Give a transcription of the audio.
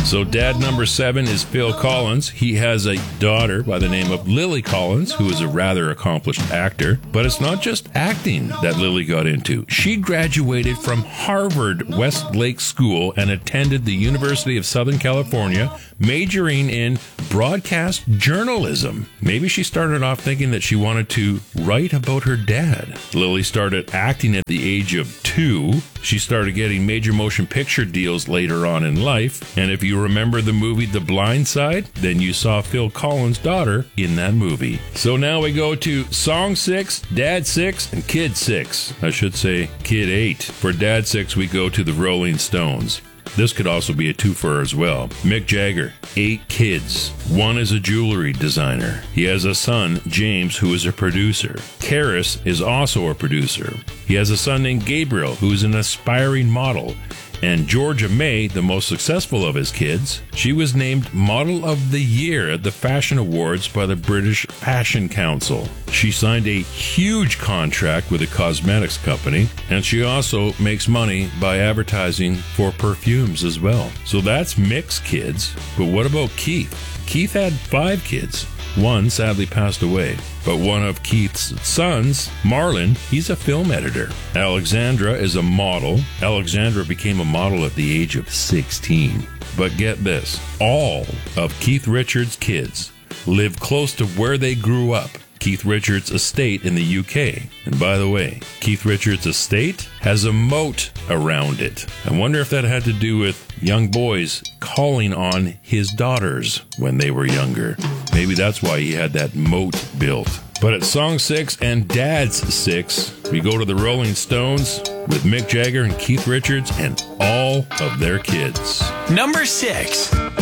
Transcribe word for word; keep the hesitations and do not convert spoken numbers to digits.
So dad number seven is Phil Collins. He has a daughter by the name of Lily Collins, who is a rather accomplished actor. But it's not just acting that Lily got into. She graduated from Harvard Westlake School and attended the University of Southern California, majoring in broadcast journalism. Maybe she started off thinking that she wanted to write about her dad. Lily started acting at the age of two. She started getting major motion picture deals later on in life. And if you remember the movie The Blind Side, then you saw Phil Collins' daughter in that movie. So now we go to song six, dad six, and kid six. I should say kid eight. For dad six, we go to the Rolling Stones. This could also be a twofer as well. Mick Jagger, eight kids. One is a jewelry designer. He has a son, James, who is a producer. Karis is also a producer. He has a son named Gabriel, who is an aspiring model. And Georgia May, the most successful of his kids, she was named Model of the Year at the Fashion Awards by the British Fashion Council. She signed a huge contract with a cosmetics company, and she also makes money by advertising for perfumes as well. So that's Mick's kids. But what about Keith? Keith had five kids. One sadly passed away. But one of Keith's sons, Marlon, he's a film editor. Alexandra is a model. Alexandra became a model at the age of sixteen. But get this, all of Keith Richards' kids live close to where they grew up, Keith Richards' estate in the U K. And by the way, Keith Richards' estate has a moat around it. I wonder if that had to do with young boys calling on his daughters when they were younger. Maybe that's why he had that moat built. But at song six and dad's six, we go to the Rolling Stones with Mick Jagger and Keith Richards and all of their kids. Number six.